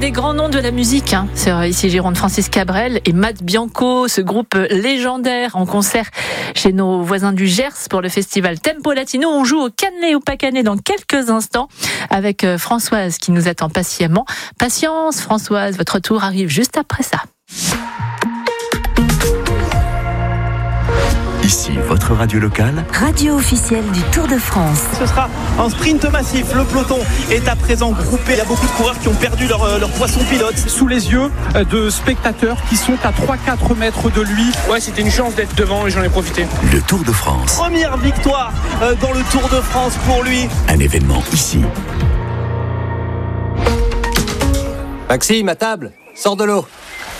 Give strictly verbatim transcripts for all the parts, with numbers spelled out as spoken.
des grands noms de la musique, hein. C'est ici Gironde, Francis Cabrel et Matt Bianco, ce groupe légendaire en concert chez nos voisins du Gers pour le festival Tempo Latino. On joue au Cannelé ou pas Cannelé dans quelques instants avec Françoise qui nous attend patiemment. Patience Françoise, votre tour arrive juste après ça. Ici, votre radio locale. Radio officielle du Tour de France. Ce sera un sprint massif. Le peloton est à présent groupé. Il y a beaucoup de coureurs qui ont perdu leur, leur poisson pilote. Sous les yeux de spectateurs qui sont à trois à quatre mètres de lui. Ouais, c'était une chance d'être devant et j'en ai profité. Le Tour de France. Première victoire dans le Tour de France pour lui. Un événement ici. Maxime, à table, sors de l'eau.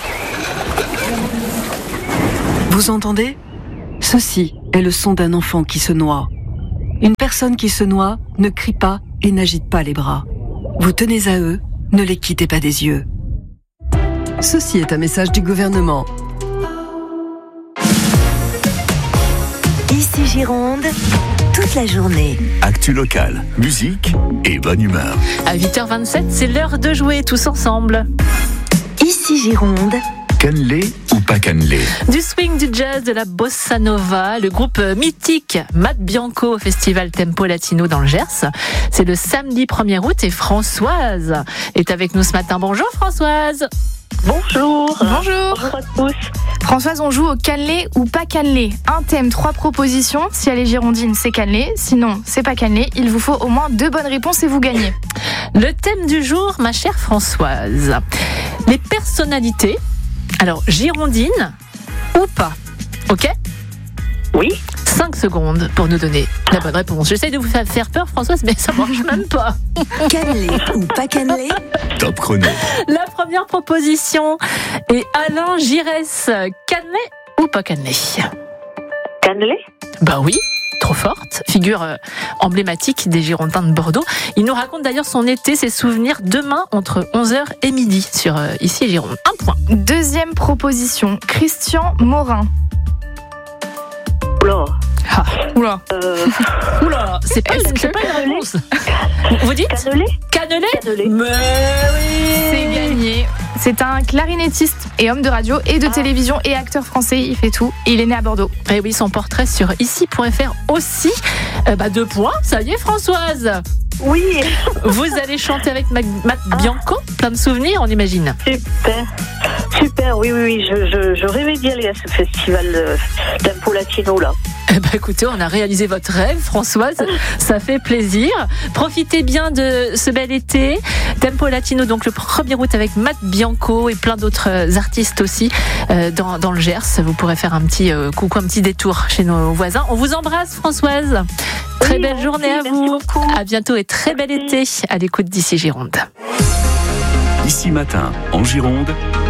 Vous entendez ? Ceci est le son d'un enfant qui se noie. Une personne qui se noie ne crie pas et n'agite pas les bras. Vous tenez à eux, ne les quittez pas des yeux. Ceci est un message du gouvernement. Ici Gironde, toute la journée. Actu locale, musique et bonne humeur. À huit heures vingt-sept, c'est l'heure de jouer tous ensemble. Ici Gironde. Cannelé ou pas cannelé? Du swing, du jazz, de la bossa nova, le groupe mythique Matt Bianco au festival Tempo Latino dans le Gers. C'est le samedi premier août et Françoise est avec nous ce matin. Bonjour Françoise. Bonjour. Bonjour. Bonjour à tous. Françoise, on joue au cannelé ou pas cannelé. Un thème, trois propositions. Si elle est girondine, c'est cannelé. Sinon, c'est pas cannelé. Il vous faut au moins deux bonnes réponses et vous gagnez. Le thème du jour, ma chère Françoise. Les personnalités. Alors, girondine ou pas, ok ? Oui. cinq secondes pour nous donner la bonne réponse. J'essaie de vous faire peur, Françoise, mais ça marche même pas. Cannelé ou pas cannelé ? Top chrono. La première proposition est Alain Giresse. Cannelé ou pas cannelé ? Cannelé ? Bah oui. Trop forte, figure euh, emblématique des Girondins de Bordeaux. Il nous raconte d'ailleurs son été, ses souvenirs demain entre onze heures et midi sur euh, Ici Gironde. Un point. Deuxième proposition, Christian Morin. Oula. Ah. Oula. Euh... Oula, c'est pas, Est-ce une, que... c'est pas une réponse. Vous dites Cannelé ? Cannelé ? Cannelé. Mais oui. C'est gagné. C'est un clarinettiste et homme de radio et de ah. télévision et acteur français. Il fait tout. Et il est né à Bordeaux. Et oui, son portrait sur ici point f r aussi. Euh, bah, deux points. Ça y est, Françoise. Oui. Vous allez chanter avec Matt ah. Bianco. Plein de souvenirs, on imagine. Super. Super, oui, oui, oui. Je, je, je rêvais d'y aller à ce festival euh, Tempo Latino, là. Eh ben, écoutez, on a réalisé votre rêve, Françoise. Ça fait plaisir. Profitez bien de ce bel été. Tempo Latino, donc le premier août avec Matt Bianco et plein d'autres artistes aussi euh, dans, dans le Gers. Vous pourrez faire un petit euh, coucou, un petit détour chez nos voisins. On vous embrasse, Françoise. Très oui, belle journée à vous. À bientôt et très bel été à l'écoute d'Ici Gironde. Ici matin, en Gironde,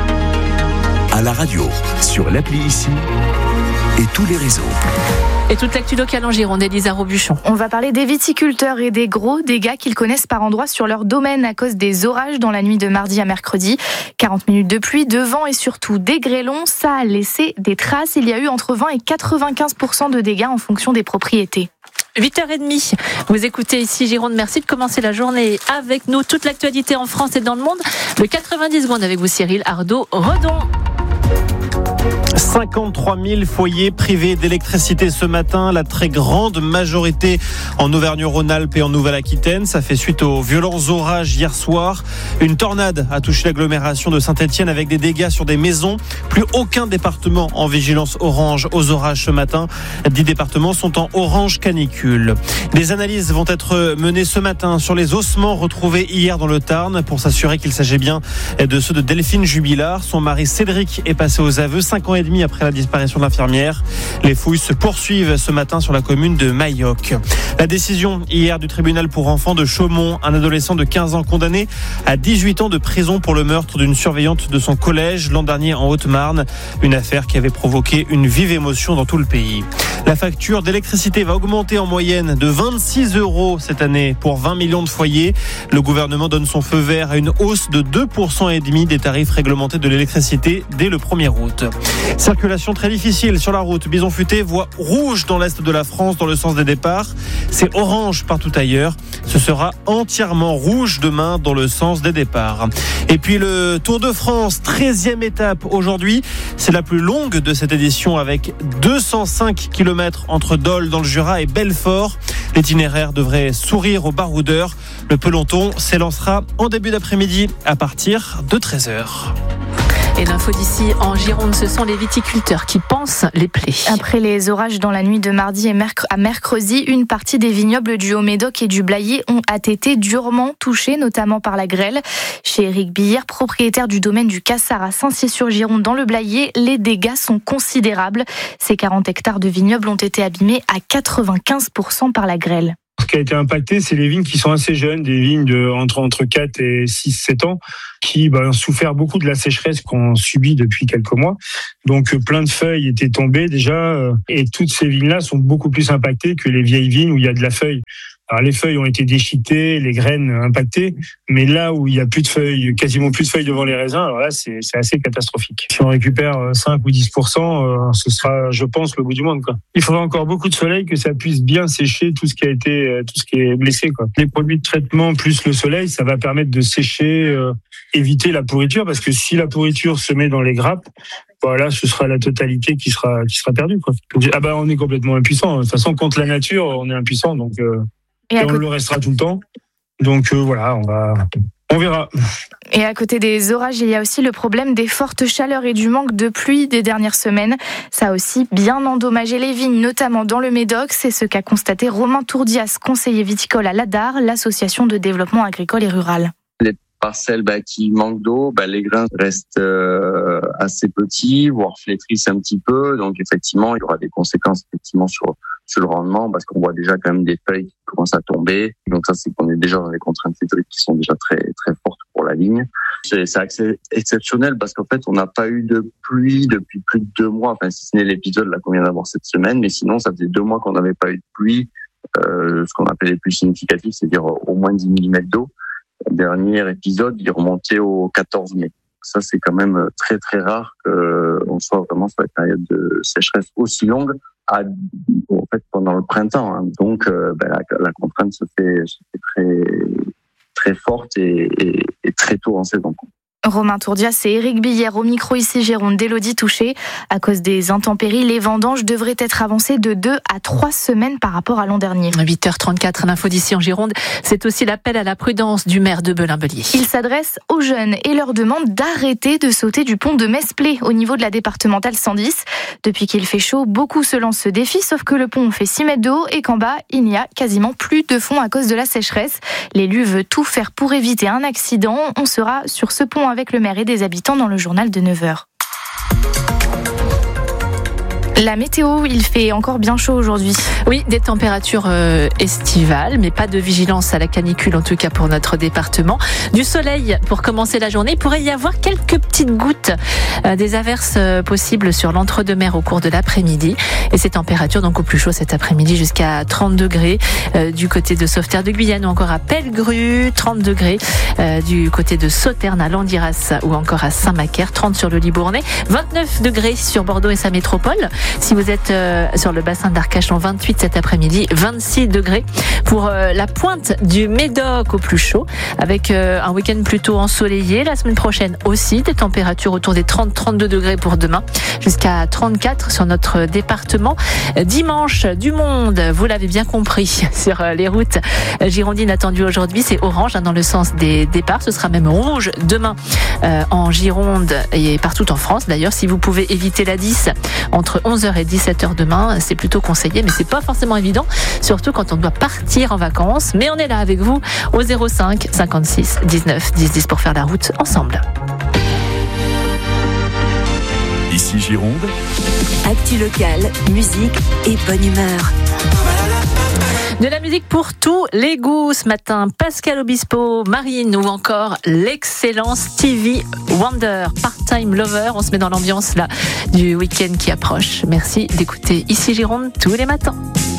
à la radio, sur l'appli Ici et tous les réseaux. Et toute l'actu locale en Gironde, Elisa Robuchon. On va parler des viticulteurs et des gros dégâts qu'ils connaissent par endroits sur leur domaine à cause des orages dans la nuit de mardi à mercredi. quarante minutes de pluie, de vent et surtout des grêlons, ça a laissé des traces. Il y a eu entre vingt et quatre-vingt-quinze pour cent de dégâts en fonction des propriétés. huit heures trente, vous écoutez Ici Gironde, merci de commencer la journée avec nous. Toute l'actualité en France et dans le monde. Le quatre-vingt-dix secondes avec vous Cyril Ardo-Redon. cinquante-trois mille foyers privés d'électricité ce matin, la très grande majorité en Auvergne-Rhône-Alpes et en Nouvelle-Aquitaine. Ça fait suite aux violents orages hier soir. Une tornade a touché l'agglomération de Saint-Étienne avec des dégâts sur des maisons. Plus aucun département en vigilance orange aux orages ce matin. Dix départements sont en orange canicule. Des analyses vont être menées ce matin sur les ossements retrouvés hier dans le Tarn pour s'assurer qu'il s'agit bien de ceux de Delphine Jubilard. Son mari Cédric est passé aux aveux cinq ans et demi après la disparition de l'infirmière. Les fouilles se poursuivent ce matin sur la commune de Mailloc. La décision hier du tribunal pour enfants de Chaumont, un adolescent de quinze ans condamné à dix-huit ans de prison pour le meurtre d'une surveillante de son collège l'an dernier en Haute-Marne. Une affaire qui avait provoqué une vive émotion dans tout le pays. La facture d'électricité va augmenter en moyenne de vingt-six euros cette année pour vingt millions de foyers. Le gouvernement donne son feu vert à une hausse de deux virgule cinq pour cent des tarifs réglementés de l'électricité dès le premier août. Circulation très difficile sur la route. Bison Futé, voie rouge dans l'est de la France dans le sens des départs. C'est orange partout ailleurs. Ce sera entièrement rouge demain dans le sens des départs. Et puis le Tour de France, treizième étape aujourd'hui. C'est la plus longue de cette édition avec deux cent cinq kilomètres entre Dole dans le Jura et Belfort. L'itinéraire devrait sourire aux baroudeurs. Le peloton s'élancera en début d'après-midi à partir de treize heures. Et l'info d'ici en Gironde, ce sont les viticulteurs qui pansent les plaies. Après les orages dans la nuit de mardi et merc- à mercredi, une partie des vignobles du Haut-Médoc et du Blayais ont été durement touchés, notamment par la grêle. Chez Éric Billère, propriétaire du domaine du Cassard à Saint-Cyr-sur-Gironde dans le Blayais, les dégâts sont considérables. Ces quarante hectares de vignobles ont été abîmés à quatre-vingt-quinze pour cent par la grêle. Ce qui a été impacté, c'est les vignes qui sont assez jeunes, des vignes de, entre, entre quatre et six sept ans, qui bah, ont souffert beaucoup de la sécheresse qu'on subit depuis quelques mois. Donc plein de feuilles étaient tombées déjà, et toutes ces vignes-là sont beaucoup plus impactées que les vieilles vignes où il y a de la feuille. Alors les feuilles ont été déchiquetées, les graines impactées, mais là où il y a plus de feuilles, quasiment plus de feuilles devant les raisins, alors là c'est, c'est assez catastrophique. Si on récupère cinq ou dix pour cent, euh, ce sera, je pense, le bout du monde, quoi. Il faudra encore beaucoup de soleil que ça puisse bien sécher tout ce qui a été, tout ce qui est blessé, quoi. Les produits de traitement plus le soleil, ça va permettre de sécher, euh, éviter la pourriture, parce que si la pourriture se met dans les grappes, voilà, ce sera la totalité qui sera qui sera perdue, quoi. Ah bah on est complètement impuissant. De toute façon, contre la nature, on est impuissant, donc. Euh, Et, et on côté... le restera tout le temps. Donc euh, voilà, on va, on verra. Et à côté des orages, il y a aussi le problème des fortes chaleurs et du manque de pluie des dernières semaines. Ça a aussi bien endommagé les vignes, notamment dans le Médoc. C'est ce qu'a constaté Romain Tourdias, conseiller viticole à l'A D A R, l'association de développement agricole et rural. Les parcelles bah, qui manquent d'eau, bah, les grains restent euh, assez petits, voire flétrissent un petit peu. Donc effectivement, il y aura des conséquences effectivement sur sur le rendement, parce qu'on voit déjà quand même des feuilles qui commencent à tomber. Donc ça, c'est qu'on est déjà dans les contraintes hydriques qui sont déjà très très fortes pour la vigne. C'est, c'est assez exceptionnel parce qu'en fait, on n'a pas eu de pluie depuis plus de deux mois. Enfin, si ce n'est l'épisode là qu'on vient d'avoir cette semaine, mais sinon, ça faisait deux mois qu'on n'avait pas eu de pluie. Euh, ce qu'on appelle les pluies significatives, c'est-à-dire au moins dix millimètres d'eau. Le dernier épisode, il remontait au quatorze mai. Ça, c'est quand même très très rare qu'on soit vraiment sur une période de sécheresse aussi longue. À, en fait, pendant le printemps, hein. Donc euh, ben, la, la contrainte se fait, se fait très très forte et, et, et très tôt en saison. Romain Tourdias et Éric Billère au micro ici Gironde d'Élodie Touché. À cause des intempéries, les vendanges devraient être avancées de deux à trois semaines par rapport à l'an dernier. huit heures trente-quatre, l'info d'ici en Gironde, c'est aussi l'appel à la prudence du maire de Belin-Bélier. Il s'adresse aux jeunes et leur demande d'arrêter de sauter du pont de Mesplé au niveau de la départementale cent dix. Depuis qu'il fait chaud, beaucoup se lancent ce défi, sauf que le pont fait six mètres de haut et qu'en bas, il n'y a quasiment plus de fond à cause de la sécheresse. L'élu veut tout faire pour éviter un accident. On sera sur ce pont avec le maire et des habitants dans le journal de neuf heures. La météo, il fait encore bien chaud aujourd'hui. Oui, des températures euh, estivales, mais pas de vigilance à la canicule, en tout cas pour notre département. Du soleil pour commencer la journée. Il pourrait y avoir quelques petites gouttes, euh, des averses euh, possibles sur l'entre-deux-mer au cours de l'après-midi. Et ces températures, donc au plus chaud cet après-midi, jusqu'à trente degrés euh, du côté de Sauveterre de Guyane ou encore à Pellegru, trente degrés euh, du côté de Sauternes à Landiras ou encore à Saint-Macaire, trente sur le Libournais, vingt-neuf degrés sur Bordeaux et sa métropole. Si vous êtes euh, sur le bassin d'Arcachon, vingt-huit cet après-midi, vingt-six degrés pour euh, la pointe du Médoc au plus chaud, avec euh, un week-end plutôt ensoleillé. La semaine prochaine aussi, des températures autour des trente à trente-deux degrés pour demain, jusqu'à trente-quatre sur notre département. Dimanche, du monde, vous l'avez bien compris, sur les routes girondines attendues aujourd'hui, c'est orange hein, dans le sens des départs. Ce sera même rouge demain euh, en Gironde et partout en France. D'ailleurs, si vous pouvez éviter la dix entre onze heures et dix-sept heures demain, c'est plutôt conseillé, mais c'est pas forcément évident, surtout quand on doit partir en vacances. Mais on est là avec vous au zéro cinq cinquante-six dix-neuf dix dix pour faire la route ensemble. Ici Gironde. Actu locale, musique et bonne humeur. De la musique pour tous les goûts ce matin. Pascal Obispo, Marine ou encore l'excellent Stevie Wonder, Part-Time Lover. On se met dans l'ambiance là du week-end qui approche. Merci d'écouter Ici Gironde tous les matins.